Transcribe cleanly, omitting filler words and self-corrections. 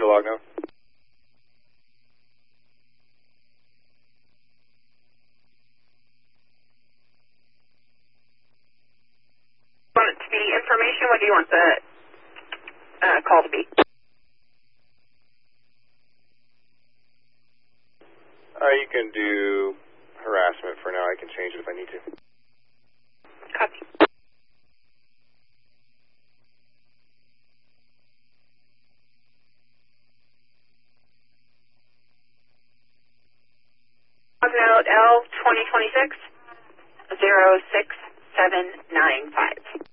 get a log now. Want it to be information? What do you want the call to be? You can do harassment for now. I can change it if I need to. Copy. Note L 2026 06795.